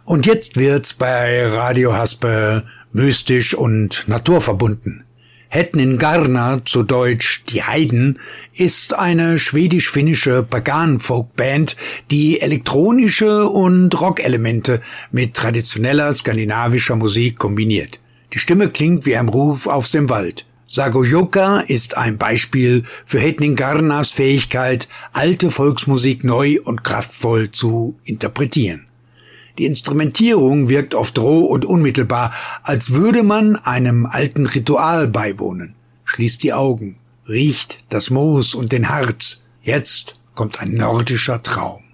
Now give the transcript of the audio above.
Und jetzt wird's bei Radio Haspe mystisch und naturverbunden. Hedningarna, zu Deutsch Die Heiden, ist eine schwedisch-finnische Pagan-Folkband, die elektronische und Rockelemente mit traditioneller skandinavischer Musik kombiniert. Die Stimme klingt wie ein Ruf aus dem Wald. Sagojoka ist ein Beispiel für Hedningarnas Fähigkeit, alte Volksmusik neu und kraftvoll zu interpretieren. Die Instrumentierung wirkt oft roh und unmittelbar, als würde man einem alten Ritual beiwohnen. Schließt die Augen, riecht das Moos und den Harz. Jetzt kommt ein nordischer Traum.